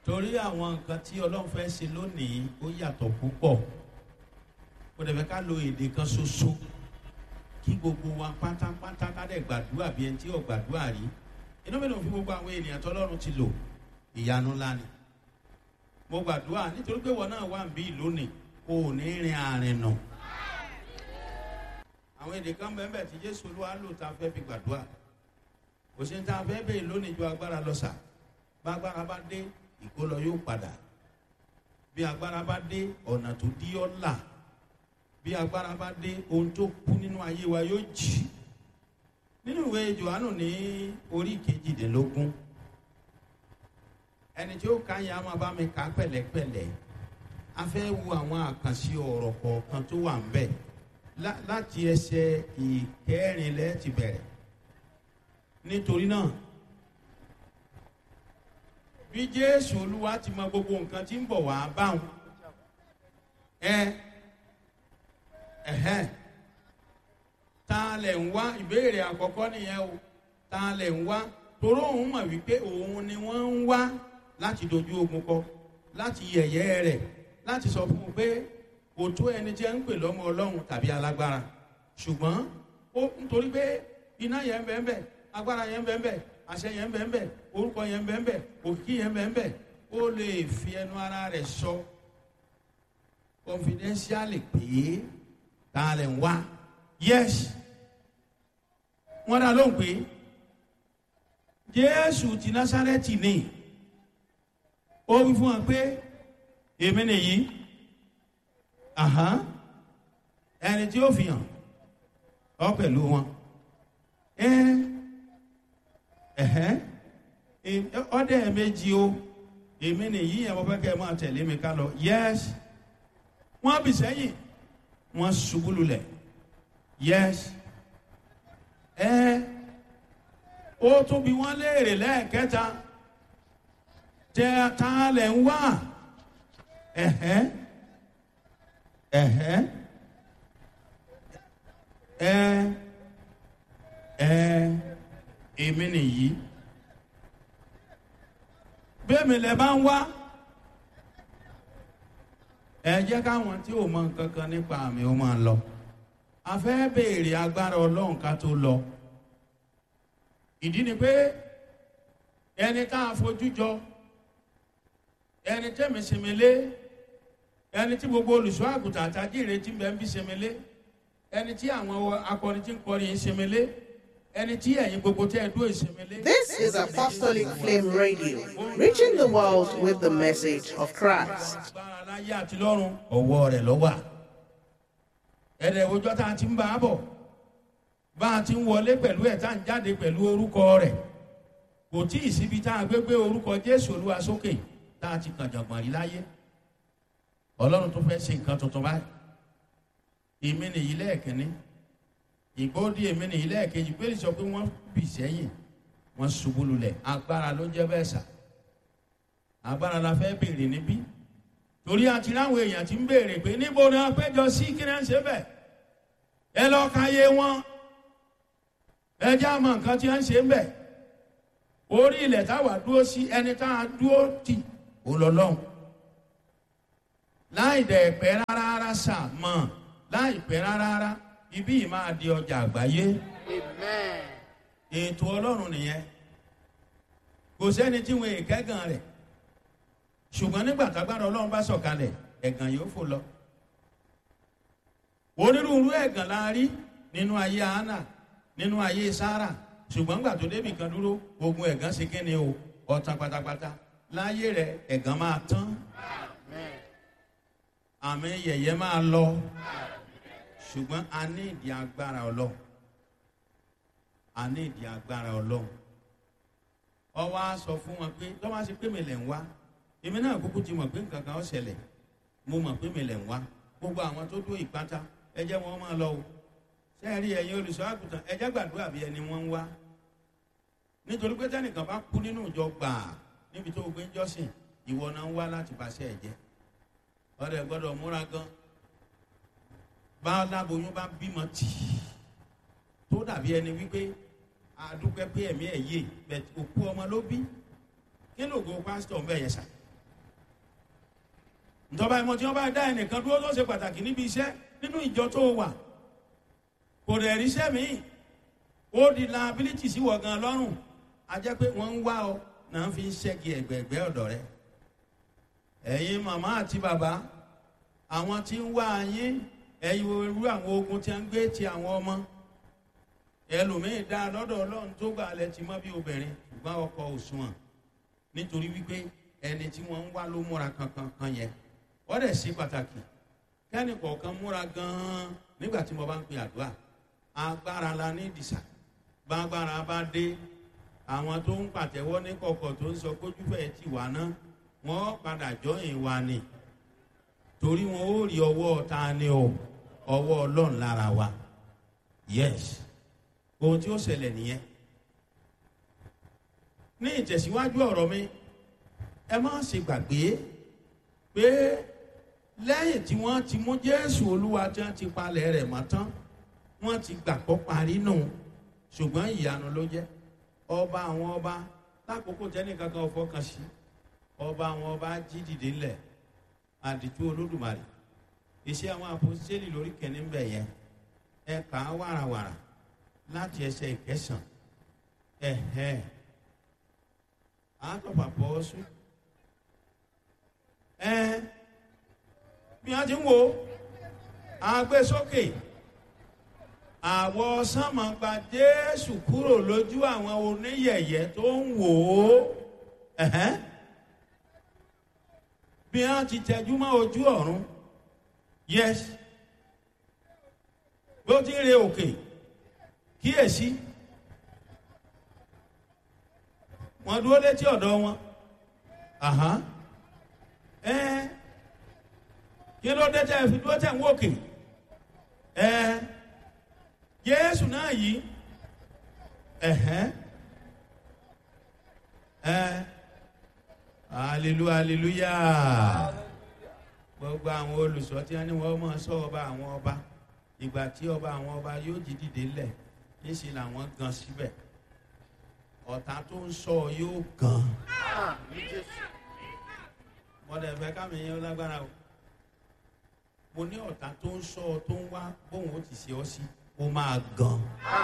torí àwọn nǹkan tí ọlọ́run fẹ́ ṣe lónìí ó yàtọ̀ púpọ̀. Kò dẹ̀ fẹ́ ká lo èdè kan ṣoṣo kí gbogbo wa pátápátá ká dẹ̀ gbàdúrà bí ẹni tí ò gbàdúrà rí. Inú mi ló fi gbogbo àwọn ènìyàn tọ́lọ́run ti lò ìyanu ńlá ni. Mo gbàdúrà nítorí pé wọn náà wà ń bí lónìí kò ní rin àrìn nà. Àwọn èdè kan bẹ́ẹ̀ tí Jésù Olúwa lò tá a fẹ́ fi gbàdúrà. Kò sí ní tá a fẹ́ bèè lónìí ju agbára lọ sà. Bá agbára bá dé ìkólọ yóò padà. Bí agbára bá dé ọ̀nà tó dí ọ́ là. Bí agbára bá dé ohun tó kú nínú ayé wa yóò jì. Nínú ìwé Jòhánù ní orí 18, ẹni tí ó ka yẹn a máa bá mi kà pẹ̀lẹ́pẹ̀lẹ́. A fẹ́ wo àwọn àkànṣe ọ̀rọ̀ kọ̀ọ̀kan tó wà ń bẹ̀ láti ẹsẹ̀ ìkẹrìnlẹ́ ti bẹ̀rẹ̀. Nítorí náà bí Jésù Olúwa ti mọ gbogbo nǹkan tí ń bọ̀ wá báwọn ta lẹ̀ ń wá ìbéèrè àkọ́kọ́ nìyẹn o. Ta lẹ̀ ń wá toró òun mọ̀ wípé òun ni wọ́n ń wá láti dojú ogun kọ, láti yẹ̀yẹ́ rẹ̀, láti sọ fún un pé kò tó ẹni tí ẹ ń pè lọ́mọ Ọlọ́run tàbí alágbára. Ṣùgbọ́n ó nítorí pé iná yẹn ń bẹ ń bẹ, agbára yẹn ń bẹ ń bẹ, àṣẹ yẹn ń bẹ ń bẹ, orúkọ yẹn ń bẹ ń bẹ, òkìkí yẹn ń bẹ ń bẹ, ó lè fi ẹnu ara rẹ̀ sọ confidentially pé ta lẹ̀ ń wá. Yes, wọ́n dá lóhùn pé Jésù ti Násárẹ́tì ni. Ó wí fún wọn pé èmi nìyí. Ẹni tí ó fi hàn ọ pẹ̀lú wọn. Ọdẹ méjì o, èmi nìyí ẹ̀ wọ́n fẹ́ kẹ́ ẹ máa tẹ̀lé mi ká lọ. Yes, wọ́n bì sẹ́yìn, wọ́n ṣubú lulẹ̀. Yes, ó tún bí wọ́n léèrè lẹ́ẹ̀kẹta, ta lẹ̀ ń wá. Èmi nìyí. Bẹ́ẹ̀ mi lẹ bá ń wá, ẹ jẹ́ káwọn tí ò mọ nǹkan kan nípa àmì ó máa lọ. A fẹ́ béèrè agbára Ọlọ́run ká tó lọ. Ìdí ni pé ẹni tá a fojú jọ, ẹni tẹ́mi sinmi lé, ẹni tí gbogbo olùṣọ́ àgùntàn àtàjì ìrètí ń bẹ ń bí sinmi lé, ẹni tí àwọn akọrin tí ń kọrin yìí sinmi lé, ẹni tí ẹ̀yin gbogbo tẹ́ ẹ dúró ìsinmi lé. This is Apostolic Flame Radio, reaching the world with the message of Christ. Agbára láyé àti lọ́run ọwọ́ rẹ̀ ló wà. Ẹ̀rẹ̀ òjò tá a ti ń bá a bọ̀, bá a ti ń wọlé pẹ̀lú ẹ̀ tá a ń jáde pẹ̀lú orúkọ rẹ̀. Kò tí ì síbi tá a gbé orúkọ Jésù Olúwa sókè tá a ti kàn jọ̀gbọ̀n rí láyé. Ọlọ́run tó fẹ́ ṣe nǹkan tuntun báyìí. Èmi nìyí lẹ́ẹ̀kínní, ìgbóòdì èmi nìyí lẹ́ẹ̀kejì. Pé sọ pé wọ́n bì sẹ́yìn, wọ́n ṣubú lulẹ̀. Agbára ló jẹ́ bẹ́ẹ̀ sà. Agbára la fẹ́ béèrè níbí. Torí àti láwọn èèyàn ti ń béèrè pé níbo ni wọ́n péjọ sí, kí ni wọ́n ń ṣe bẹ́ẹ̀. Ẹ lọ ka yé wọn. Ẹ já mọ nǹkan tí wọ́n ń ṣe ń bẹ̀. Orí ilẹ̀ táwa dúró sí, ẹni tá a dúró tì ó lọ lọ́hùn. Láì dẹ̀ pẹ́ rárá sà mọ̀, láì pẹ́ rárá ibí yìí máa di ọjà àgbáyé. Amen. Ètò Ọlọ́run nìyẹn. Kò sẹ́ni tí wọn èkẹ́gàn rẹ̀. Ṣùgbọ́n nígbà tágbára Ọlọ́run bá sọ̀kalẹ̀, ẹ̀gàn yóò fò lọ. Onírúurú ẹ̀gàn la rí nínú ayé Hánà, nínú ayé Sárà. Ṣùgbọ́n nígbà tó débì kan dúró, gbogbo ẹ̀gàn ṣe kí ni o? Ọ̀tàn pátápátá. Láyé rẹ̀ ẹ̀gàn máa tán. Àmì yẹ̀yẹ́ máa lọ. Ṣùgbọ́n a ní ìdí agbára Ọlọ́run. A ní ìdí agbára Ọlọ́run. Ó wá sọ fún wọn pé tó bá ṣe pé mi lẹ̀ ń wá, èmi náà kúkú ti mọ̀ pé nǹkan kan ó ṣẹlẹ̀. Mo mọ̀ pé mi lẹ̀ ń wá. Gbogbo àwọn tó dúró ìpátá, ẹ jẹ́ wọn máa lọ o. Ṣé ẹ rí ẹ̀yin olùṣọ́ àgùntàn, ẹ jẹ́ gbàdúrà bí ẹni wọ́n ń wá. Nítorí pé tẹ́nìkan bá kú nínú ìjọ gbàà níbi tó gbé ń jọ́sìn, ìwọ náà ń wá láti bàṣẹ ẹ̀jẹ̀. Ọ̀rẹ́ gbọ́dọ̀ múra gan. Bá láboyún bá bímọ tì tó dàbí ẹni wípé àdúpẹ́ pé ẹ̀mí ẹ̀ yé bẹ̀ òkú ọmọ ló bí. Kí ló go pásítọ̀ ń bẹ̀ yẹn sà? ìjọba ìmọ̀ tí wọ́n bá dá ẹnìkan dúró tó ṣe pàtàkì níbi iṣẹ́ nínú ìjọ tó wà, kò dẹ̀ ríṣẹ́ míì, ó di liability sí wọ̀ gan lọ́rùn. A jẹ́ pé wọ́n ń wá ọ náà fi ń ṣẹ́gi ẹ̀gbẹ̀gbẹ́ ọ̀dọ̀ rẹ. Ẹ̀yin màmá àti bàbá, àwọn tí ń wá yín, ẹ̀yin irú àwọn ogun tí a ń gbé ti àwọn ọmọ. Ẹlòmíì dá lọ́dọ̀ Ọlọ́run tó gbà lẹ ti mọ́ bí obìnrin, ṣùgbọ́n ọkọ òṣùwọ̀n, nítorí wípé ẹni tí wọ́n ń wá ló múra kankan yẹn. Wọ́n dẹ̀ ṣe pàtàkì kẹ́ni kọ̀ọ̀kan múra gan-an nígbà tí mo bá ń pe àdúrà. Agbára la ní ìdìsà, gbàgbára bá dé, àwọn tó ń pàtẹ́wọ́ ní kọ̀kọ̀ tó ń sọ kójúfẹ́ ti wà náà, wọ́n padà jọyìn wa ni, torí wọn ó rí ọwọ́ ta ni o, ọwọ́ Ọlọ́run lára wa. Yes, ohun tí ó ṣẹlẹ̀ nìyẹn. Ní ìtẹ̀síwájú ọ̀rọ̀ mi, ẹ má ṣe gbàgbé pé lẹ́yìn tí wọ́n ti mú Jésù Olúwa tí wọ́n ti palẹ̀ rẹ̀ mọ́ tán, wọ́n ti gbàgbọ́ parí nù, ṣùgbọ́n ìyanu ló jẹ́. Ọba àwọn ọba, lákòókò tẹ́nìkankan ò fọkàn sí, ọba àwọn ọba jí dìde lẹ̀, àdìtú Olódùmarè. Iṣẹ́ àwọn àpòstélì lórí kẹ́ni ń bẹ̀ yẹn, ẹ kà á wàràwàrà láti ẹsẹ̀ ìkẹsàn. Àtọ̀pà pọ̀ sùn. Bí wọ́n ti ń wo agbésókè, àwọ̀ sánmọ̀ gba Jésù kúrò lójú àwọn oníyẹ̀yẹ́ tó ń wò ó. Bí wọ́n ti tẹjú mọ́ ojú ọ̀run, yes, bí ó ti ń re òkè, kíyèsí, wọ́n dúró létí ọ̀dọ̀ wọn. Kí ló dé tẹ́ fi dúró tẹ̀ ń wòkè? Jésù náà yìí, hallelujah. Gbogbo àwọn olùsọ tí wọ́n ní wọ́n máa sọ ọba àwọn ọba, ìgbà tí ọba àwọn ọba yóò jí dìde lẹ̀, níṣẹ́ làwọn gan síbẹ̀. Ọ̀tá tó ń sọ yóò gan. Mọ̀dẹ̀ fẹ́ kámi yẹn lágbára o. Mo ní ọ̀tá tó ń sọ tó ń wá bóun ó ti ṣe ọ́ sí, ó máa gan.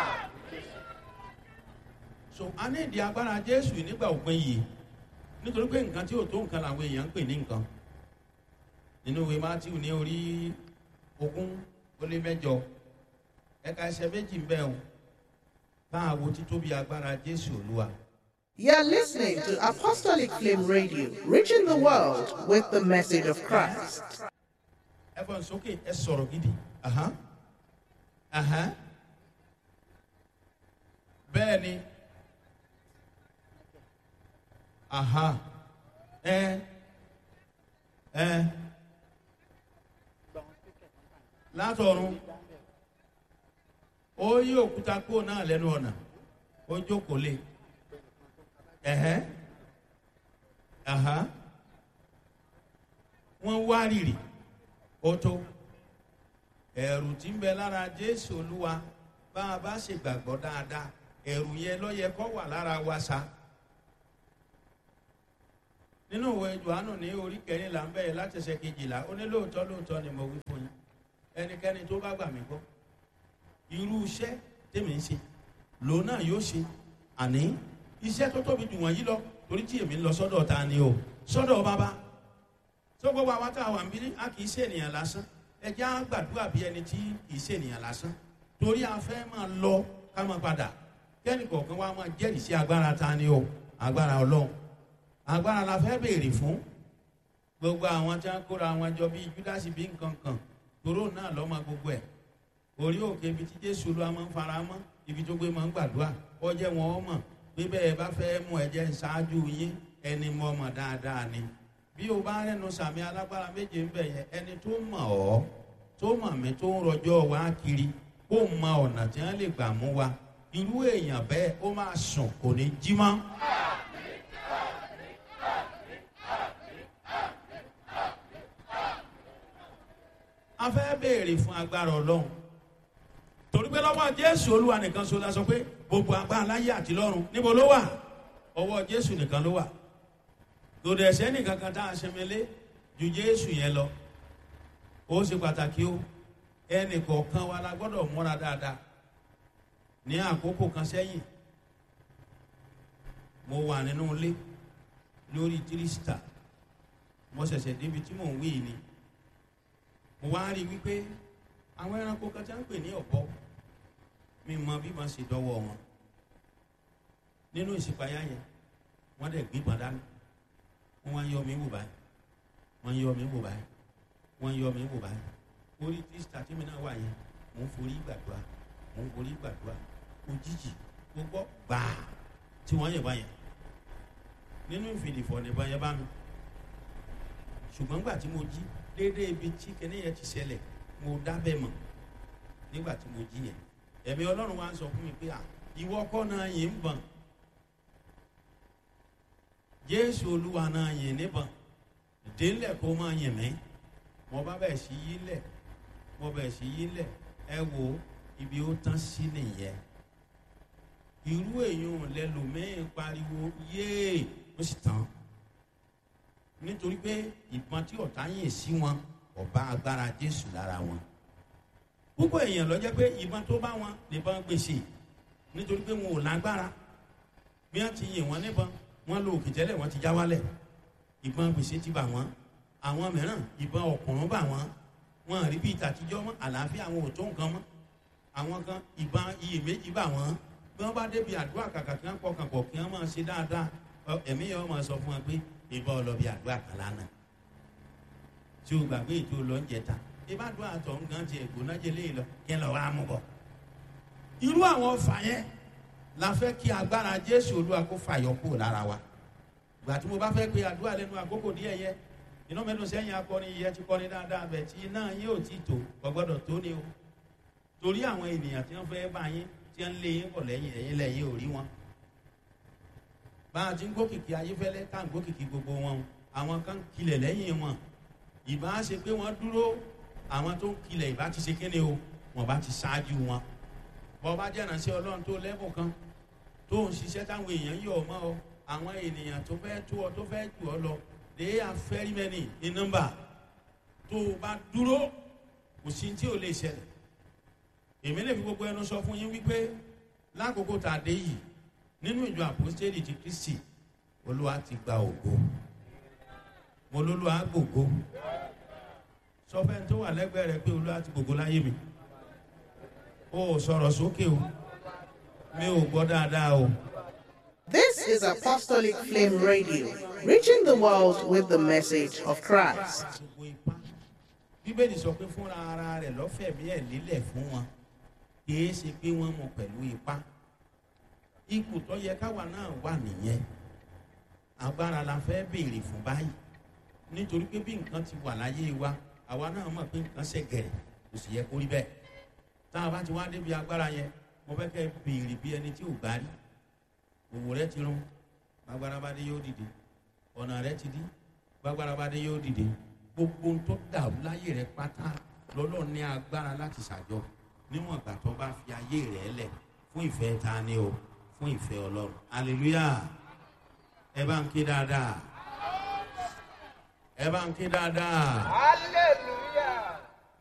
So a ní ìdí agbára Jésù nígbà òpin yìí, nítorí pé nǹkan tí ò tó nǹkan làwọn èèyàn ń pè ní nǹkan. Nínú ìwé Mátíù ní orí 20:8, ẹ̀ka ẹsẹ̀ méjì ń bẹ o. Báwo títóbi agbára Jésù Olúwa. You're listening to Apostolic Flame Radio, reaching the world with the message of Christ. Ẹ fọ́n sókè, ẹ sọ̀rọ̀ gidi. Bẹ́ẹ̀ ni. Látọ̀run, ó yí òkúta kúrò náà lẹ́nu ọ̀nà, ó jókòó lé. Wọ́n wá rìrì, ó tó. Ẹ̀rù tí ń bẹ lára Jésù Olúwa, bá a bá ṣe gbàgbọ́ dáadáa, ẹ̀rù yẹn ló yẹ kó wà lára wa sa. Nínú ìwé Jòhánù ní orí 14 ń bẹ̀rẹ̀ láti ẹsẹ̀ 12, ó ní lóòótọ́ ni mo wí fún yín, ẹnikẹ́ni tó bá gbà mí gbọ́, irú iṣẹ́ tèmi ń ṣe lòun náà yóò ṣe, àní iṣẹ́ tó tóbi jù wọ̀nyí lọ, torí tí èmi ń lọ sọ́dọ̀ ta ni o, sọ́dọ̀ Bàbá. Tó gbogbo àwọn tá a wà ń bí, a kì í ṣe ènìyàn lásán. Ẹ jẹ́ á gbàdúrà bí ẹni tí kì í ṣe ènìyàn lásán, torí a fẹ́ máa lọ ká máa padà. Kẹ́ni kọ̀ọ̀kan wa máa jẹ́rìí sí agbára ta ni o, agbára Ọlọ́run. Agbára la fẹ́ béèrè fún. Gbogbo àwọn tí wọ́n kóra wọn jọ bíi Júdásì bí nǹkan kan, toró náà lọ́mọ gbogbo ẹ̀. Orí òkè ibi tí Jésù Olúwa máa ń fara mọ́, ibi tó gbé máa ń gbàdúrà, ó jẹ́ wọn ó mọ̀ bí bẹ́ẹ̀ bá fẹ́ mú ẹ̀jẹ̀ ṣáájú yín, ẹni mọ̀ mọ̀ dáadáa ni. Bí o bá rẹ́nu sàmì alágbára méje ń bẹ̀ yẹn, ẹni tó mọ̀ ọ́, tó mọ̀ mí, tó ń rọjọ́ wá kiri, ó mọ ọ̀nà tí wọ́n lè gbà mú wa. Irú èèyàn bẹ́ẹ̀ ó máa sùn, kò ní jí mọ́. A fẹ́ béèrè fún agbára Ọlọ́run, torí pé lọ́wọ́ Jésù Olúwa nìkan ṣoṣo la sọ pé gbogbo agbára láyé àti lọ́run níbo ló wà? Ọwọ́ Jésù nìkan ló wà. Lòdì ẹ̀ṣẹ̀ nìkan kan tá a ṣẹmẹlé, ju Jésù yẹn lọ. Ó ṣe pàtàkì o. Ẹnì kọ̀ọ̀kan wa la gbọ́dọ̀ múra dáadáa. Ní àkókò kan sẹ́yìn, mo wà nínú ilé lórí tírísítà. Mo ṣẹ̀ṣẹ̀ débi tí mò ń wí ni. Mo wá rí wípé àwọn ẹranko kan tí wọ́n ń pè ní ọ̀bọ, mi mọ bí wọ́n ṣe dọ́wọ́ wọn. Nínú ìṣípayá yẹn, wọ́n dẹ̀ gbígbọ́n dání. Wọ́n wá ń yọ mí wò báyìí. Wọ́n ń yọ mí wò báyìí. Wọ́n ń yọ mí wò báyìí. Orí tírísítà tí mi náà wà yẹn, mò ń forí gbàdúrà. Mò ń forí gbàdúrà. Òjijì mo gbọ́ gbàá tí wọ́n yẹ̀ báyẹn. Nínú ìfìdífọ̀ nìbọn yẹn bá mi. Ṣùgbọ́n nígbà tí mo jí déédéé ibi tí kinní yẹn ti ṣẹlẹ̀, mo dábẹ́ mọ̀ nígbà tí mo jí yẹn. Ẹ̀mí Ọlọ́run wá ń sọ fún mi pé ìwọ kọ́ náà yìí ń bọ̀n. Jésù Olúwa náà yìn níbọn. Délẹ̀ kó máa yìn mí. Mo bá bẹ̀ sí yí lẹ̀. Mo bẹ̀ sí yí lẹ̀. Ẹ wo ibi ó tán sí nìyẹn. Irú èèyàn lẹ́lòmíì pariwo yéè ó sì tán. Nítorí pé ìbọn tí ọ̀tá yìn sí wọn kò bá agbára Jésù lára wọn. Púpọ̀ èèyàn ló jẹ́ pé ìbọn tó bá wọn nìbọn gbèsè. Nítorí pé wọn ò lágbára. Bí wọ́n ti yìn wọ́n níbọn, wọ́n lo òkè tẹ́lẹ̀ wọ́n ti já wálẹ̀. Ìbọn gbèsè ti bà wọ́n. Àwọn mìíràn ìbọn ọ̀kùnrùn bà wọ́n. Wọ́n rí bí ìtàtijọ́ mọ́, àlàáfíà àwọn ò tó nǹkan mọ́. Àwọn kan ìbọn iyèméjì bà wọ́n. Bí wọ́n bá débi àdúrà kàkà kí wọ́n pọkàn pọ̀ kí wọ́n máa ṣe dáadáa, ẹ̀mí yẹn wọ́n máa sọ fún wọn pé ìbọn ọlọ́bì àdúrà kan lánàá. Tí o gbàgbé ètò lọ́njẹta, ìbá àdúrà àtọ̀ ń gan ti ẹ̀gbọ́n jẹ léyìn lọ kí ẹ lọ wá mú bọ̀. Irú àwọn ọfà yẹn la fẹ́ kí agbára Jésù Olúwa kó fàyọ kúrò lára wa. Ìgbà tí mo bá fẹ́ pe àdúrà lẹ́nu àkókò díẹ̀ yẹ, iná mẹ́nu sẹ́yìn akọrin yẹ ti kọrin dáadáa bẹ̀ tí iná yín ò tí tó gbọ́dọ̀ tó ní o. Torí àwọn ènìyàn tí wọ́n fẹ́ bá yín tí wọ́n lé yín bọ̀ lẹ́yìn ẹ̀yìn lẹ́yìn ò rí wọn. Bá a ti ń gbókìkí ayéfẹ́lẹ́ tá à ń gbókìkí gbogbo wọn, àwọn kan kilẹ̀ lẹ́yìn wọn. Ìbá ṣe pé wọ́n dúró, àwọn tó ń kilẹ̀ ìbá ti ṣe kéde o, wọ́n bá ti ṣáájú wọn. Bọ́ bá jẹ́ ìránṣẹ́ Ọlọ́run tó lẹ́bùn kan tó ń ṣiṣẹ́ táwọn èèyàn yọ̀ ọ́ mọ́ ọ, àwọn ènìyàn tó fẹ́ tó ọ tó fẹ́ jù ọ lọ, they are very many in number. Tó o bá dúró, kò sí tí ò lè ṣẹlẹ̀. Èmi lè fi gbogbo ẹnu sọ fún yín wípé lákòókò tá a dé yìí nínú ìjọ àpòstélì ti Kristi, Olúwa ti gba ògo. Mo lólúwa gbògo. Sọ fẹ́ni tó wà lẹ́gbẹ̀ẹ́ rẹ pé Olúwa ti gbògo láyé mi. O sọ̀rọ̀ sókè o. Mi ò gbọ́ dáadáa o. This is Apostolic Flame Radio, reaching the world with the message of Christ. Bíbélì sọ pé fúnra ara rẹ̀ lọ́fẹ̀ẹ́ bí ẹ̀ lílẹ̀ fún wọn. Kìí ṣe pé wọ́n mú pẹ̀lú ipá. Ipò tó yẹ káwa náà wà nìyẹn. Agbára la fẹ́ béèrè fún báyìí. Nítorí pé bí nǹkan ti wà láyé wa, àwa náà mọ̀ pé nǹkan ṣe gẹ̀rẹ̀, kò sì yẹ kó rí bẹ́ẹ̀. Tá a bá ti wá débi agbára yẹn, mo fẹ́ kẹ́ béèrè bí ẹni tí ò gbá rí. Òwò rẹ ti rún, gbàgbára bá dé yóò dìde. Ọ̀nà rẹ ti dí, gbàgbára bá dé yóò dìde. Gbogbo ohun tó dàrú láyé rẹ pátá lọ́lọ́run ní agbára láti ṣàjọ. Níwọ̀n ìgbà tó bá fi ayé rẹ̀ lẹ̀ fún ìfẹ́ ta ni o, fún ìfẹ́ Ọlọ́run. Hallelujah. Ẹ bá ń ké dáadáa. Ẹ bá ń ké dáadáa. Hallelujah.